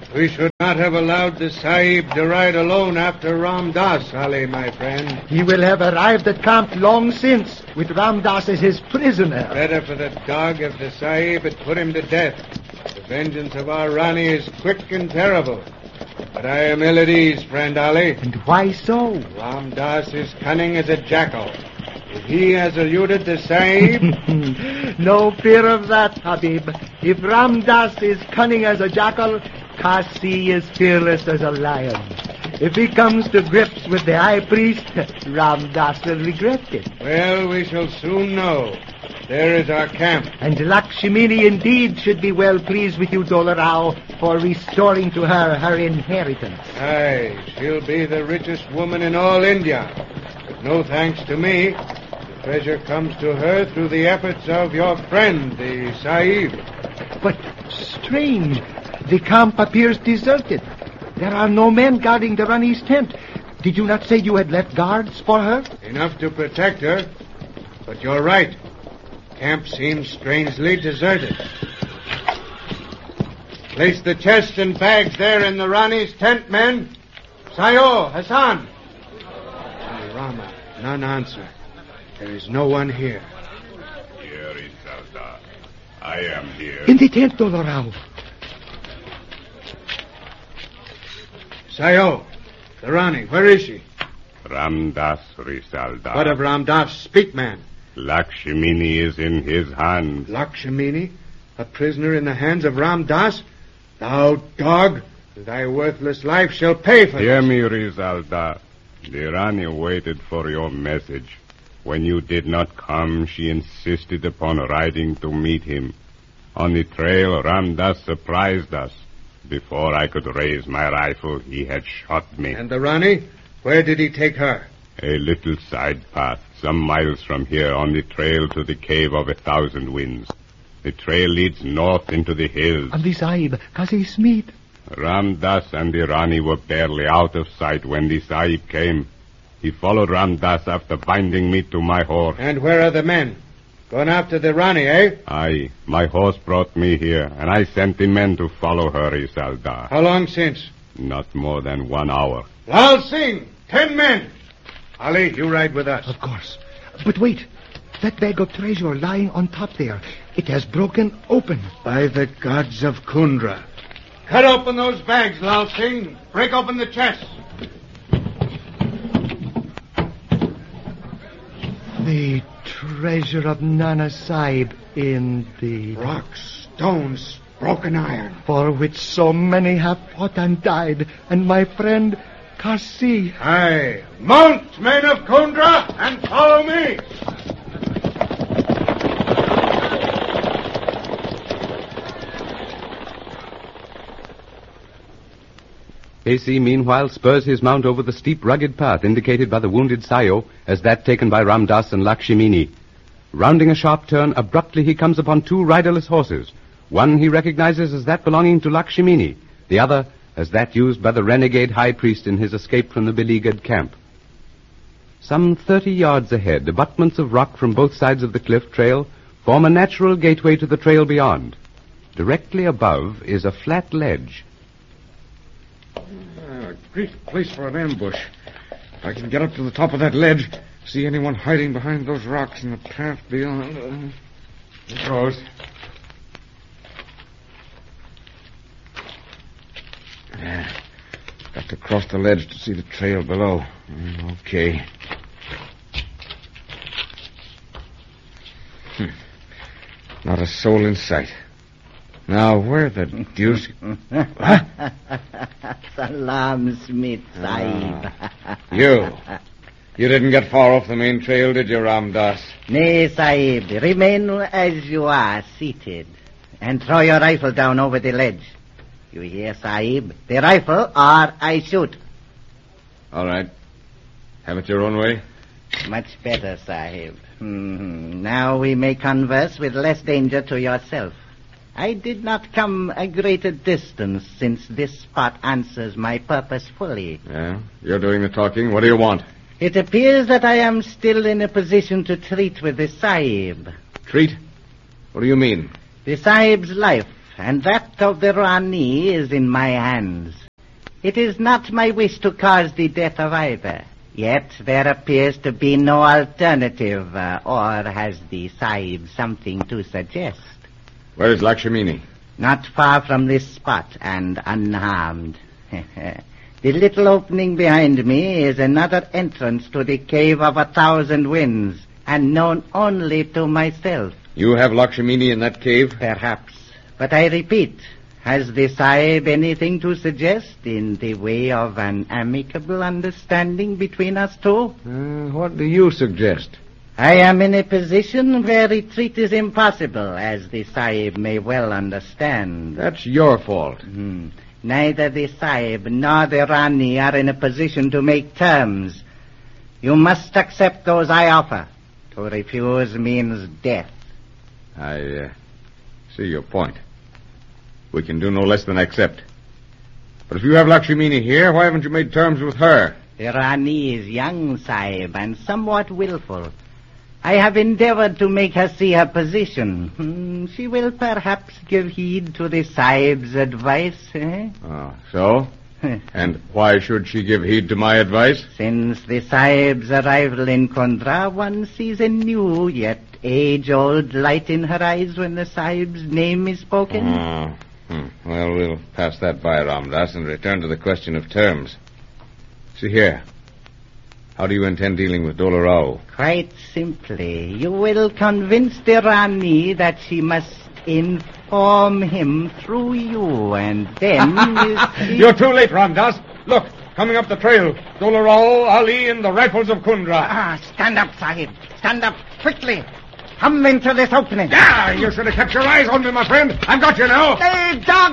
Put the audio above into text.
We should not have allowed the Sahib to ride alone after Ram Das, Ali, my friend. He will have arrived at camp long since, with Ram Das as his prisoner. Better for the dog if the Sahib had put him to death. The vengeance of our Rani is quick and terrible. But I am ill at ease, friend Ali. And why so? Ram Das is cunning as a jackal. If he has eluded the Sahib... No fear of that, Habib. If Ram Das is cunning as a jackal, Kasi is fearless as a lion. If he comes to grips with the high priest, Ram Das will regret it. Well, we shall soon know. There is our camp. And Lakshmini indeed should be well pleased with you, Dola Rao, for restoring to her inheritance. Aye, she'll be the richest woman in all India. But no thanks to me. The treasure comes to her through the efforts of your friend, the Sahib. But strange, the camp appears deserted. There are no men guarding the Rani's tent. Did you not say you had left guards for her? Enough to protect her. But you're right. Camp seems strangely deserted. Place the chests and bags there in the Rani's tent, men. Sayo, Hassan. Rama, none answer. There is no one here. Here is Sardar. I am here. In the tent, Dola Rao. Sayo, the Rani, where is she? Ram Das Risaldar. What of Ram Das? Speak, man. Lakshmini is in his hands. Lakshmini? A prisoner in the hands of Ram Das? Thou dog, thy worthless life shall pay for Hear this. me, Risaldar. The Rani waited for your message. When you did not come, she insisted upon riding to meet him. On the trail, Ram Das surprised us. Before I could raise my rifle, he had shot me. And the Rani? Where did he take her? A little side path, some miles from here, on the trail to the cave of 1,000 Winds. The trail leads north into the hills. And the Sahib, Kasi Smith. Ram Das and the Rani were barely out of sight when the Sahib came. He followed Ram Das after binding me to my horse. And where are the men? Gone after the Rani, eh? Aye, my horse brought me here, and I sent the men to follow her, Risaldar. How long since? Not more than 1 hour. Lal Singh, 10 men. Ali, you ride with us. Of course. But wait. That bag of treasure lying on top there. It has broken open. By the gods of Kundra. Cut open those bags, Lal Singh. Break open the chests. The treasure of Nana Sahib indeed. Rocks, stones, broken iron. For which so many have fought and died. And my friend Kasi. Aye. Mount, men of Kundra, and follow me. Kasi, meanwhile, spurs his mount over the steep, rugged path indicated by the wounded Sayo as that taken by Ram Das and Lakshmini. Rounding a sharp turn, abruptly he comes upon 2 riderless horses. One he recognizes as that belonging to Lakshmini, the other as that used by the renegade high priest in his escape from the beleaguered camp. Some 30 yards ahead, abutments of rock from both sides of the cliff trail form a natural gateway to the trail beyond. Directly above is a flat ledge. A great place for an ambush. If I can get up to the top of that ledge, see anyone hiding behind those rocks in the path beyond. Here goes. Got to cross the ledge to see the trail below. Okay. Not a soul in sight. Now, where the deuce... What? Salam, Smith Sahib. You didn't get far off the main trail, did you, Ram Das? Nay, Sahib. Remain as you are, seated. And throw your rifle down over the ledge. You hear, Sahib? The rifle, or I shoot. All right. Have it your own way. Much better, Sahib. Now we may converse with less danger to yourself. I did not come a greater distance since this spot answers my purpose fully. Yeah? You're doing the talking. What do you want? It appears that I am still in a position to treat with the Sahib. Treat? What do you mean? The Sahib's life and that of the Rani is in my hands. It is not my wish to cause the death of either. Yet there appears to be no alternative, or has the Sahib something to suggest? Where is Lakshmini? Not far from this spot and unharmed. The little opening behind me is another entrance to the Cave of 1,000 Winds, and known only to myself. You have Lakshmini in that cave? Perhaps. But I repeat, has the Sahib anything to suggest in the way of an amicable understanding between us two? What do you suggest? I am in a position where retreat is impossible, as the Sahib may well understand. That's your fault. Neither the Sahib nor the Rani are in a position to make terms. You must accept those I offer. To refuse means death. I see your point. We can do no less than accept. But if you have Lakshmini here, why haven't you made terms with her? The Rani is young, Sahib, and somewhat willful. I have endeavored to make her see her position. She will perhaps give heed to the Sahib's advice, eh? Oh, so? And why should she give heed to my advice? Since the Sahib's arrival in Kundra, one sees a new yet age-old light in her eyes when the Sahib's name is spoken. Well, we'll pass that by, Ramdas, and return to the question of terms. See here. How do you intend dealing with Dola Rao? Quite simply. You will convince the Rani that she must inform him through you, and then... You're too late, Ramdas. Look, coming up the trail. Dola Rao, Ali, and the rifles of Kundra. Stand up, Sahib. Stand up, quickly. Come into this opening. You should have kept your eyes on me, my friend. I've got you now. Hey, down!